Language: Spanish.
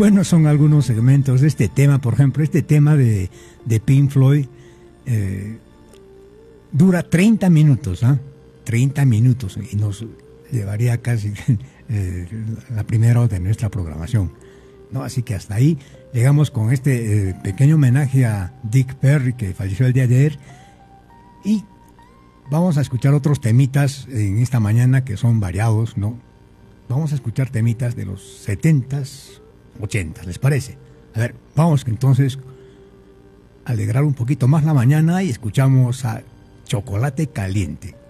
bueno, son algunos segmentos de este tema. Por ejemplo, este tema de Pink Floyd dura 30 minutos, ¿ah? 30 minutos, y nos llevaría casi la primera hora de nuestra programación, ¿no? Así que hasta ahí llegamos con este pequeño homenaje a Dick Perry, que falleció el día de ayer, y vamos a escuchar otros temitas en esta mañana que son variados, ¿no? Vamos a escuchar temitas de los 70s, 80s, ¿les parece? A ver, vamos entonces a alegrar un poquito más la mañana y escuchamos a Chocolate Caliente.